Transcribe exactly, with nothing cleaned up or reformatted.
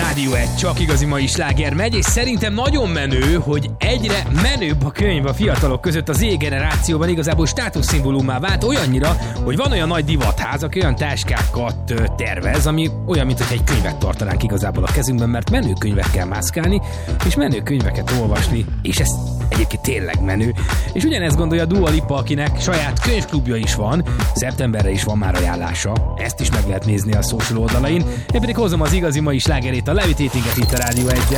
Rádió egy, csak igazi mai sláger megy, és szerintem nagyon menő, hogy egyre menőbb a könyv a fiatalok között. Az Z-generációban igazából státuszszimbólummá vált olyannyira, hogy van olyan nagy divatház, aki olyan táskákat tervez, ami olyan, mint hogy egy könyvet tartanánk igazából a kezünkben, mert menő könyvet kell mászkálni, és menő könyveket olvasni, és ez egyébként tényleg menő. És ugyanezt gondolja Dua Lipa, akinek saját könyvklubja is van, szeptemberre is van már ajánlása, ezt is meg lehet nézni a social oldalain. Én pedig hozom az igazi mai slágerét, a Levitatinget itt a Rádió egyen.